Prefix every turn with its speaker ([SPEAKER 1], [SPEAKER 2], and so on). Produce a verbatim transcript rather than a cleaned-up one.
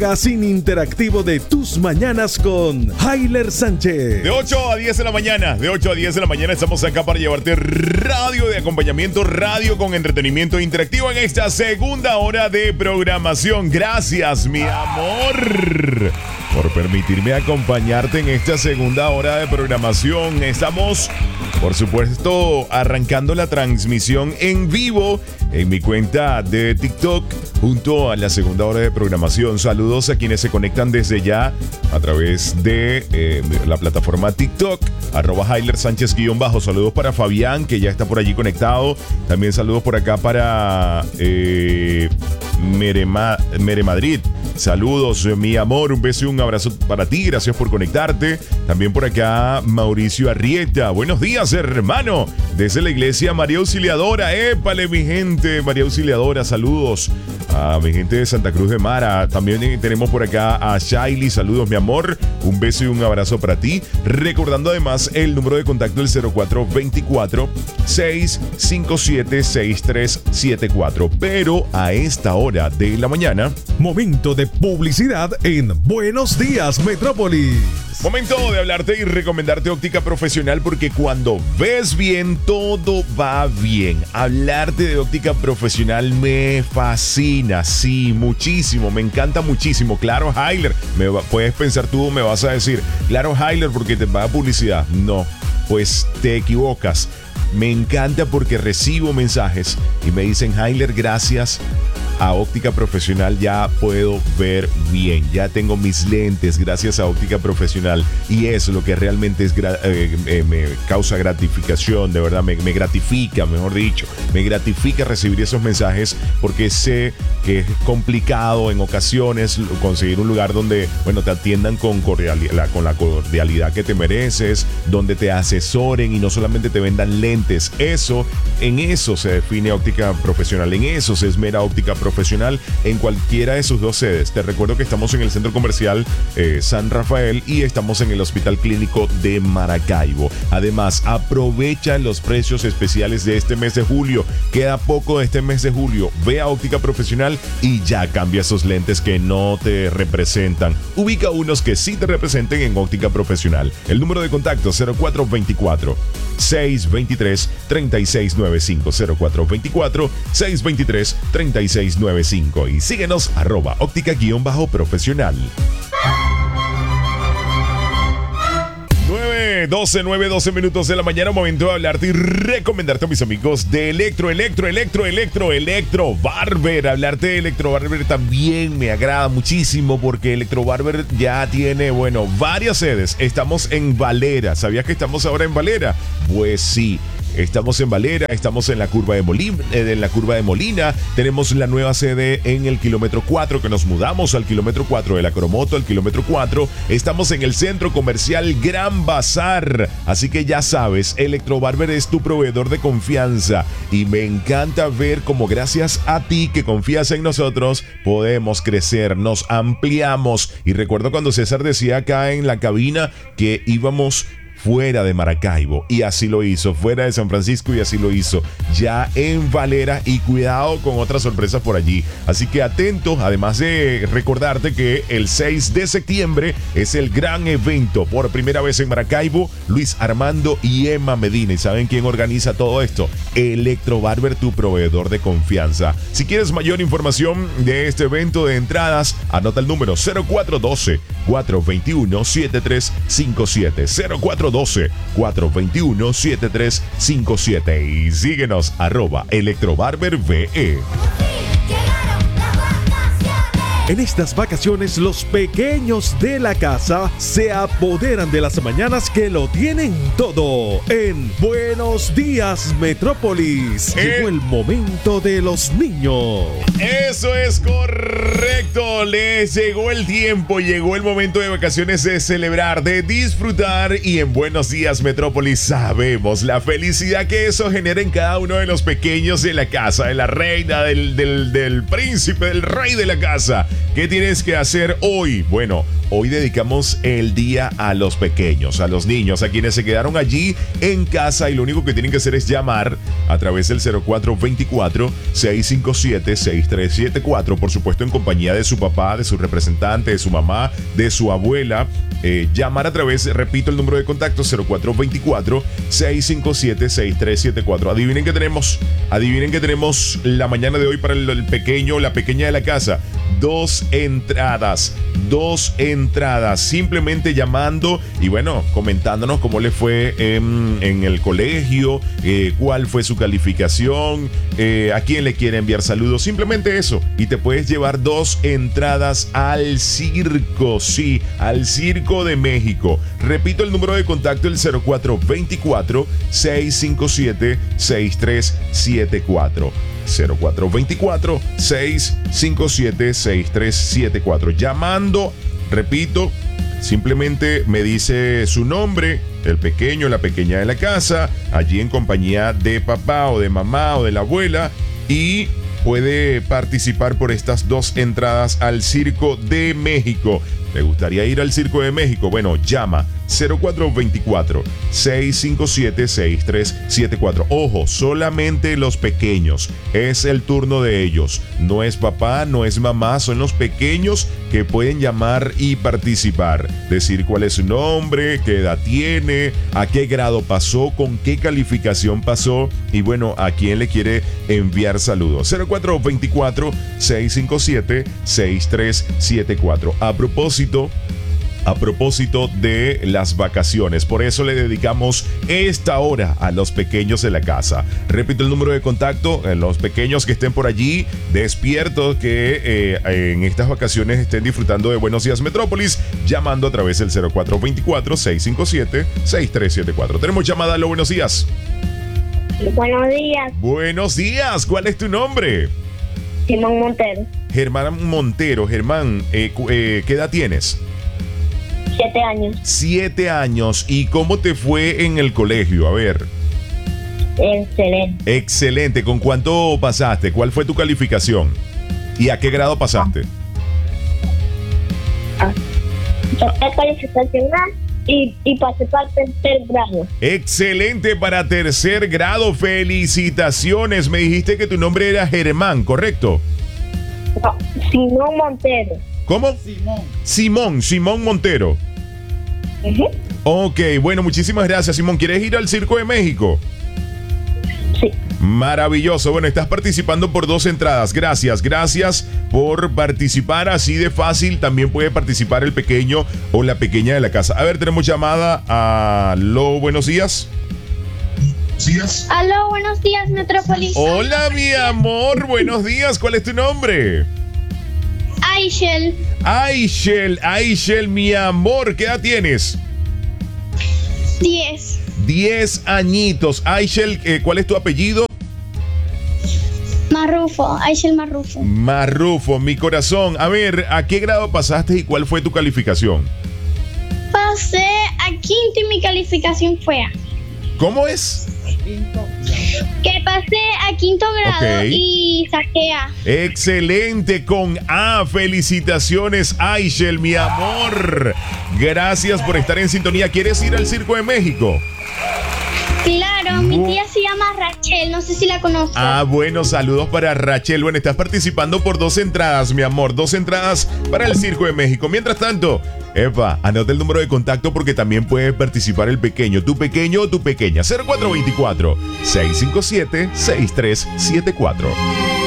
[SPEAKER 1] Magazine interactivo de tus mañanas con Hayler Sánchez.
[SPEAKER 2] De ocho a diez de la mañana, de ocho a diez de la mañana estamos acá para llevarte radio de acompañamiento, radio con entretenimiento interactivo en esta segunda hora de programación. Gracias, mi amor, por permitirme acompañarte en esta segunda hora de programación. Estamos, por supuesto, arrancando la transmisión en vivo en mi cuenta de TikTok junto a la segunda hora de programación. Saludos a quienes se conectan desde ya a través de eh, la plataforma TikTok, arroba Hayler Sánchez guión bajo. Saludos para Fabián, que ya está por allí conectado. También saludos por acá para eh, Merema, Mere Madrid. Saludos, mi amor, un beso y un abrazo para ti, gracias por conectarte. También por acá Mauricio Arrieta, buenos días, hermano, desde la iglesia María Auxiliadora. Épale, mi gente, María Auxiliadora, saludos a mi gente de Santa Cruz de Mara. También tenemos por acá a Shailey, saludos, mi amor, un beso y un abrazo para ti. Recordando además el número de contacto, el cero cuatro dos cuatro, seis cinco siete, seis tres siete cuatro. Pero a esta hora de la mañana,
[SPEAKER 1] momento de publicidad en Buenos Días Metrópolis.
[SPEAKER 2] Momento de hablarte y recomendarte óptica profesional, porque cuando ves bien, todo va bien. Hablarte de óptica profesional me fascina, sí, muchísimo, me encanta muchísimo. Claro, Hayler, me va, puedes pensar tú, me vas a decir, claro, Hayler, porque te paga publicidad. No, pues te equivocas. Me encanta porque recibo mensajes y me dicen, Hayler, gracias a óptica profesional ya puedo ver bien, ya tengo mis lentes gracias a óptica profesional, y eso es lo que realmente es gra- eh, eh, me causa gratificación, de verdad, me, me gratifica, mejor dicho, me gratifica recibir esos mensajes, porque sé que es complicado en ocasiones conseguir un lugar donde, bueno, te atiendan con cordialidad, con la cordialidad que te mereces, donde te asesoren y no solamente te vendan lentes. Eso, en eso se define óptica profesional, en eso se esmera óptica profesional. profesional en cualquiera de sus dos sedes. Te recuerdo que estamos en el Centro Comercial eh, San Rafael y estamos en el Hospital Clínico de Maracaibo. Además, aprovecha los precios especiales de este mes de julio. Queda poco de este mes de julio. Ve a óptica profesional y ya cambia esos lentes que no te representan. Ubica unos que sí te representen en óptica profesional. El número de contacto cero cuatro dos cuatro, seis dos tres, tres seis nueve cinco, cero cuatro dos cuatro, seis dos tres, tres seis nueve cinco, y síguenos arroba óptica guión bajo profesional. nueve doce, nueve doce minutos de la mañana, momento de hablarte y recomendarte a mis amigos de Electro, Electro, Electro, Electro, Electro Barber. Hablarte de Electro Barber también me agrada muchísimo, porque Electro Barber ya tiene, bueno, varias sedes. Estamos en Valera. ¿Sabías que estamos ahora en Valera? Pues sí. Estamos en Valera, estamos en la curva de Molina, en la curva de Molina. Tenemos la nueva sede en el kilómetro cuatro, que nos mudamos al kilómetro cuatro de la Cromoto, al kilómetro cuatro. Estamos en el centro comercial Gran Bazar. Así que ya sabes, Electro Barber es tu proveedor de confianza. Y me encanta ver cómo gracias a ti que confías en nosotros, podemos crecer, nos ampliamos. Y recuerdo cuando César decía acá en la cabina que íbamos fuera de Maracaibo, y así lo hizo, fuera de San Francisco, y así lo hizo ya en Valera, y cuidado con otras sorpresas por allí. Así que atento, además de recordarte que el seis de septiembre es el gran evento por primera vez en Maracaibo. Luis Armando y Emma Medina. ¿Y saben quién organiza todo esto? Electro Barber, tu proveedor de confianza. Si quieres mayor información de este evento de entradas, anota el número cero cuatro uno dos, cuatro dos uno, siete tres cinco siete, cero cuatro uno dos, cuatro dos uno, siete tres cinco siete, y síguenos arroba Electrobarber V E.
[SPEAKER 1] En estas vacaciones, los pequeños de la casa se apoderan de las mañanas que lo tienen todo. En Buenos Días Metrópolis, eh. llegó el momento de los niños.
[SPEAKER 2] Eso es correcto. Les llegó el tiempo, llegó el momento de vacaciones, de celebrar, de disfrutar. Y en Buenos Días Metrópolis sabemos la felicidad que eso genera en cada uno de los pequeños de la casa, de la reina, del, del, del príncipe, del rey de la casa. ¿Qué tienes que hacer hoy? Bueno, hoy dedicamos el día a los pequeños, a los niños, a quienes se quedaron allí en casa y lo único que tienen que hacer es llamar a través del cero cuatro dos cuatro, seis cinco siete, seis tres siete cuatro, por supuesto en compañía de su papá, de su representante, de su mamá, de su abuela. Eh, llamar a través, repito el número de contacto, cero cuatro dos cuatro, seis cinco siete, seis tres siete cuatro. Adivinen que tenemos, adivinen que tenemos la mañana de hoy para el, el pequeño, la pequeña de la casa. Dos entradas, dos entradas, simplemente llamando y bueno, comentándonos cómo le fue en, en el colegio, eh, cuál fue su calificación, eh, a quién le quiere enviar saludos, simplemente eso. Y te puedes llevar dos entradas al circo, sí, al Circo de México. Repito el número de contacto, el cero cuatro dos cuatro, seis cinco siete, seis tres siete cuatro. cero cuatro dos cuatro, seis cinco siete, seis tres siete cuatro. Llamando, repito, simplemente me dice su nombre, el pequeño, la pequeña de la casa, allí en compañía de papá o de mamá o de la abuela, y puede participar por estas dos entradas al Circo de México. ¿Le gustaría ir al Circo de México? Bueno, llama cero cuatro dos cuatro, seis cinco siete, seis tres siete cuatro. Ojo, solamente los pequeños. Es el turno de ellos. No es papá, no es mamá, son los pequeños que pueden llamar y participar. Decir cuál es su nombre, qué edad tiene, a qué grado pasó, con qué calificación pasó y bueno, a quién le quiere enviar saludos. cero cuatro dos cuatro, seis cinco siete, seis tres siete cuatro. A propósito, A propósito de las vacaciones, por eso le dedicamos esta hora a los pequeños de la casa. Repito el número de contacto, a los pequeños que estén por allí despiertos, que eh, en estas vacaciones estén disfrutando de Buenos Días Metrópolis, llamando a través del cero cuatro dos cuatro, seis cinco siete, seis tres siete cuatro. Tenemos llamada. Aló, buenos días.
[SPEAKER 3] Buenos días.
[SPEAKER 2] Buenos días, ¿cuál es tu nombre?
[SPEAKER 3] Germán Montero.
[SPEAKER 2] Germán Montero. Germán, eh, eh, ¿qué edad tienes?
[SPEAKER 3] Siete años.
[SPEAKER 2] Siete años. ¿Y cómo te fue en el colegio? A ver.
[SPEAKER 3] Excelente.
[SPEAKER 2] Excelente. ¿Con cuánto pasaste? ¿Cuál fue tu calificación? ¿Y a qué grado pasaste?
[SPEAKER 3] Ah, saqué calificación A y, y pasé para el tercer grado.
[SPEAKER 2] Excelente, para tercer grado. Felicitaciones. Me dijiste que tu nombre era Germán, ¿correcto?
[SPEAKER 3] No, Simón Montero.
[SPEAKER 2] ¿Cómo?
[SPEAKER 4] Simón.
[SPEAKER 2] Simón, Simón Montero.
[SPEAKER 3] Uh-huh.
[SPEAKER 2] Ok, bueno, muchísimas gracias, Simón. ¿Quieres ir al Circo de México?
[SPEAKER 3] Sí.
[SPEAKER 2] Maravilloso. Bueno, estás participando por dos entradas. Gracias, gracias por participar así de fácil. También puede participar el pequeño o la pequeña de la casa. A ver, tenemos llamada. Aló, buenos días.
[SPEAKER 4] días.
[SPEAKER 5] Aló, buenos días, Metrópolis.
[SPEAKER 2] Hola, mi amor. Buenos días. ¿Cuál es tu nombre?
[SPEAKER 5] Aishel.
[SPEAKER 2] Aishel, Aishel, mi amor. ¿Qué edad tienes?
[SPEAKER 5] Diez.
[SPEAKER 2] Diez añitos. Aishel, eh, ¿cuál es tu apellido?
[SPEAKER 5] Marrufo, Aishel Marrufo.
[SPEAKER 2] Marrufo, mi corazón. A ver, ¿a qué grado pasaste y cuál fue tu calificación?
[SPEAKER 5] Pasé a quinto y mi calificación fue A.
[SPEAKER 2] ¿Cómo es?
[SPEAKER 5] Que pasé a quinto grado
[SPEAKER 2] Ok.
[SPEAKER 5] y saqué A.
[SPEAKER 2] Excelente, con A. Felicitaciones, Aishel, mi amor. Gracias por estar en sintonía. ¿Quieres ir al Circo de México?
[SPEAKER 5] Claro, mi tía se llama Rachel, no sé si la conozco.
[SPEAKER 2] Ah, bueno, saludos para Rachel. Bueno, estás participando por dos entradas, mi amor. Dos entradas para el Circo de México. Mientras tanto, epa, anota el número de contacto porque también puede participar el pequeño. Tu pequeño o tu pequeña. cero cuatro dos cuatro, seis cinco siete, seis tres siete cuatro.